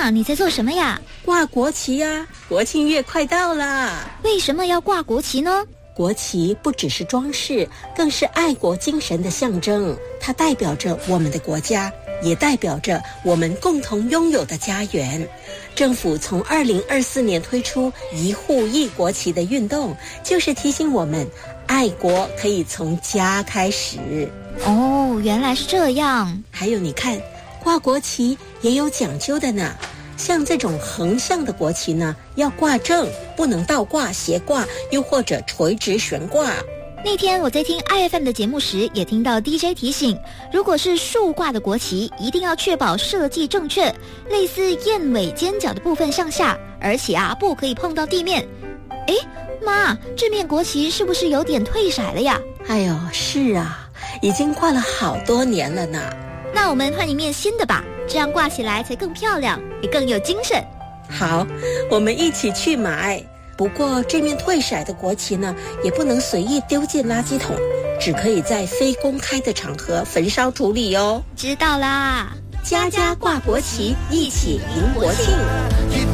妈，你在做什么呀？ 挂国旗呀，国庆月快到啦！ 为什么要挂国旗呢？ 国旗不只是装饰，更是爱国精神的象征。它代表着我们的国家，也代表着我们共同拥有的家园。政府从2024年推出一户一国旗的运动，就是提醒我们，爱国可以从家开始。 哦，原来是这样。 还有你看，挂国旗也有讲究的呢。像这种横向的国旗呢，要挂正，不能倒挂、斜挂，又或者垂直悬挂。 那天我在听 IFM 的节目时，也听到 DJ 提醒，如果是竖挂的国旗，一定要确保设计正确，类似燕尾尖角的部分向下，而且不可以碰到地面。诶，妈，这面国旗是不是有点褪色了呀？ 哎呦，是啊，已经挂了好多年了呢。 那我们换一面新的吧，这样挂起来才更漂亮，也更有精神。 好，我们一起去买。不过这面褪色的国旗呢，也不能随意丢进垃圾桶，只可以在非公开的场合焚烧处理哦。 知道啦， 家家挂国旗，一起迎国庆。